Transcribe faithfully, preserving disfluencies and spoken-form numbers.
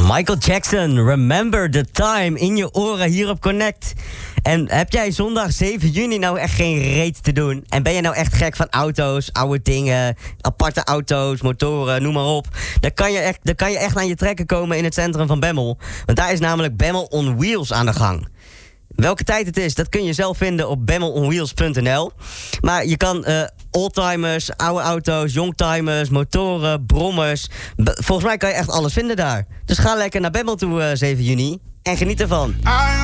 Michael Jackson, Remember the Time in je oren hier op Connect. En heb jij zondag zeven juni nou echt geen reet te doen? En ben je nou echt gek van auto's, oude dingen, aparte auto's, motoren, noem maar op. Dan kan je echt, dan kan je echt aan je trekken komen in het centrum van Bemmel. Want daar is namelijk Bemmel on Wheels aan de gang. Welke tijd het is, dat kun je zelf vinden op bemmel on wheels punt n l. Maar je kan uh, oldtimers, oude auto's, youngtimers, motoren, brommers. B- volgens mij kan je echt alles vinden daar. Dus ga lekker naar Bemmel toe uh, zeven juni en geniet ervan. I